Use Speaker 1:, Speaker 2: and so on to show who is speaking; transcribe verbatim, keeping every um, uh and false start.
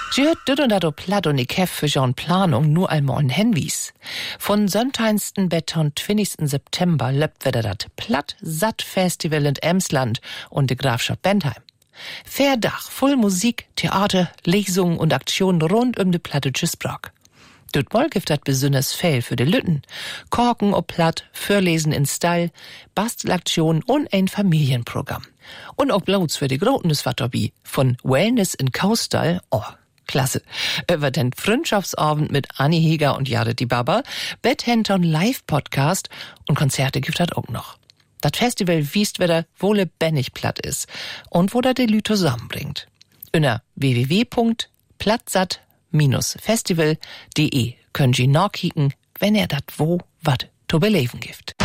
Speaker 1: Sie hört düt und dat platt und ich hef für John Planung nur einmal ein Hinwies. Von Sonntagsten bis zum zwanzigsten September löppt wieder dat Platt-Satt-Festival in Emsland und de Grafschaft Bentheim. Fair Dach, voll Musik, Theater, Lesungen und Aktionen rund um de plattdeutsche Sprach. Dort mal gibt dat besonders viel für de Lütten. Korken ob Platt, Vorlesen in Style, Bastelaktionen und ein Familienprogramm. Und auch bloß für die Groten ist wat dabei. Von Wellness in Kaustall, oh, klasse. Über den Freundschaftsabend mit Anni Heger und Jared die Baba, Bethenton Live-Podcast und Konzerte gibt dat auch noch. Das Festival wiest wieder, wo lebendig platt ist und wo da die Lü zusammenbringt. Unter w w w punkt plattsatt festival punkt de können Sie nachkicken, wenn er dat wo wat zu beleben gibt.